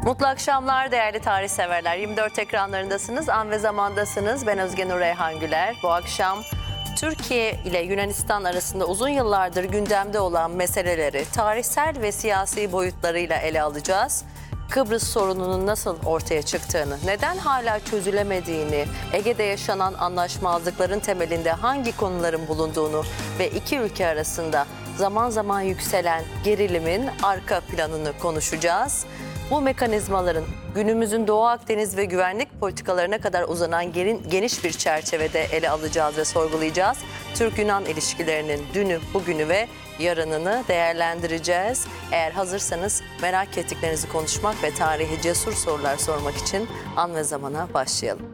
Mutlu akşamlar değerli tarih severler. 24 ekranlarındasınız, an ve zamandasınız. Ben Özge Nur Reyhan Güler. Bu akşam Türkiye ile Yunanistan arasında uzun yıllardır gündemde olan meseleleri tarihsel ve siyasi boyutlarıyla ele alacağız. Kıbrıs sorununun nasıl ortaya çıktığını, neden hala çözülemediğini, Ege'de yaşanan anlaşmazlıkların temelinde hangi konuların bulunduğunu ve iki ülke arasında zaman zaman yükselen gerilimin arka planını konuşacağız. Bu mekanizmaların günümüzün Doğu Akdeniz ve güvenlik politikalarına kadar uzanan geniş bir çerçevede ele alacağız ve sorgulayacağız. Türk-Yunan ilişkilerinin dünü, bugünü ve yarınını değerlendireceğiz. Eğer hazırsanız merak ettiklerinizi konuşmak ve tarihi cesur sorular sormak için an ve zamana başlayalım.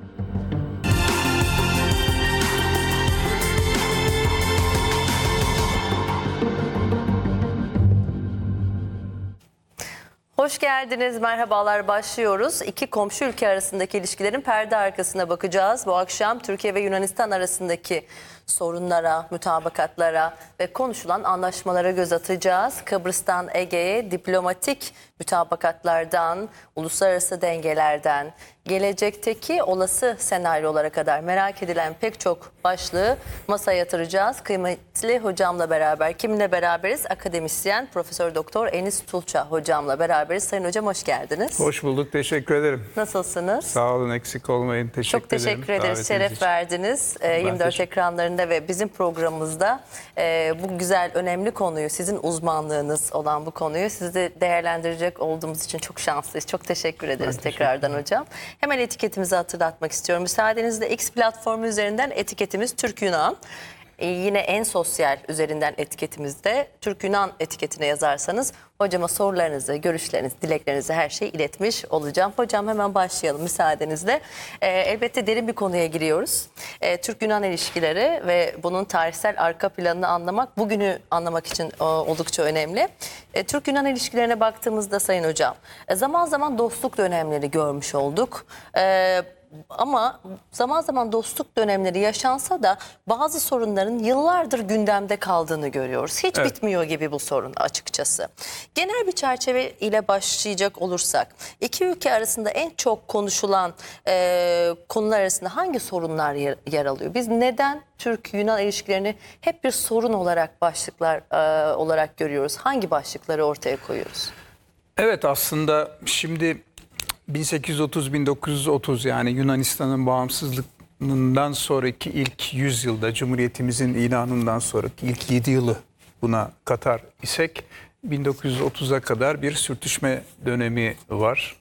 Hoş geldiniz, merhabalar, başlıyoruz. İki komşu ülke arasındaki ilişkilerin perde arkasına bakacağız. Bu akşam Türkiye ve Yunanistan arasındaki sorunlara, mutabakatlara ve konuşulan anlaşmalara göz atacağız. Kıbrıs'tan Ege'ye diplomatik mutabakatlardan, uluslararası dengelerden, gelecekteki olası senaryolara kadar merak edilen pek çok başlığı masaya yatıracağız. Kıymetli hocamla beraber, kiminle beraberiz? Akademisyen Profesör Doktor Enis Tulça hocamla beraberiz. Sayın hocam hoş geldiniz. Hoş bulduk, teşekkür ederim. Nasılsınız? Sağ olun, eksik olmayın. Teşekkür ederim. Çok teşekkür ederiz, şeref verdiniz. 24 ekranlarında ve bizim programımızda bu güzel, önemli konuyu, sizin uzmanlığınız olan bu konuyu sizi de değerlendirecek olduğumuz için çok şanslıyız. Çok teşekkür ederiz tekrardan hocam. Hemen etiketimizi hatırlatmak istiyorum. Müsaadenizle X platformu üzerinden etiketimiz Türk-Yunan. Yine en sosyal üzerinden etiketimizde Türk-Yunan etiketine yazarsanız hocama sorularınızı, görüşlerinizi, dileklerinizi her şeyi iletmiş olacağım. Hocam hemen başlayalım müsaadenizle. Elbette derin bir konuya giriyoruz. Türk-Yunan ilişkileri ve bunun tarihsel arka planını anlamak, bugünü anlamak için oldukça önemli. Türk-Yunan ilişkilerine baktığımızda Sayın Hocam, zaman zaman dostluk dönemleri görmüş olduk. Ama zaman zaman dostluk dönemleri yaşansa da bazı sorunların yıllardır gündemde kaldığını görüyoruz. Hiç bitmiyor gibi bu sorun açıkçası. Genel bir çerçeve ile başlayacak olursak, iki ülke arasında en çok konuşulan konular arasında hangi sorunlar yer alıyor? Biz neden Türk-Yunan ilişkilerini hep bir sorun olarak, başlıklar olarak görüyoruz? Hangi başlıkları ortaya koyuyoruz? Evet, aslında şimdi 1830-1930 yani Yunanistan'ın bağımsızlığından sonraki ilk 100 yılda, Cumhuriyetimizin ilanından sonraki ilk 7 yılı buna katar isek 1930'a kadar bir sürtüşme dönemi var.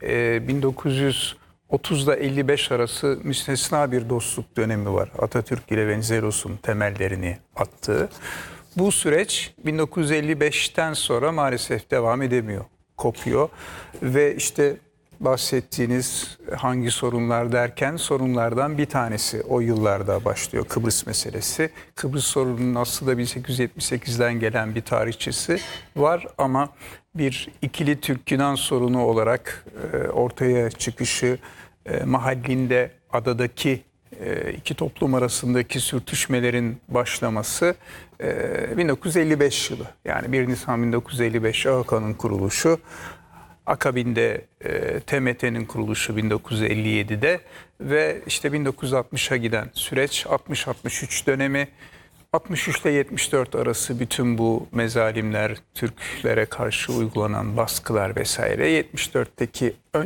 1930'da 55 arası müstesna bir dostluk dönemi var. Atatürk ile Venizelos'un temellerini attığı. Bu süreç 1955'ten sonra maalesef devam edemiyor, kopuyor ve işte bahsettiğiniz hangi sorunlar derken sorunlardan bir tanesi o yıllarda başlıyor, Kıbrıs meselesi. Kıbrıs sorununun aslında 1878'den gelen bir tarihçesi var ama bir ikili Türk-Yunan sorunu olarak ortaya çıkışı, mahallinde adadaki iki toplum arasındaki sürtüşmelerin başlaması 1955 yılı. Yani 1 Nisan 1955 AHK'nın kuruluşu. Akabinde TMT'nin kuruluşu 1957'de ve işte 1960'a giden süreç 60-63 dönemi, 63 ile 74 arası bütün bu mezalimler, Türklere karşı uygulanan baskılar vesaire, 74'teki